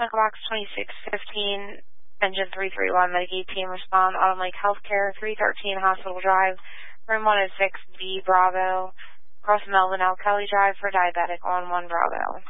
Medical Box 2615, Engine 331, Medicaid team respond, Autumn Lake Healthcare, 313 Hospital Drive, room 106, B Bravo, across Melvin L. Kelly Drive for diabetic on 1 Bravo.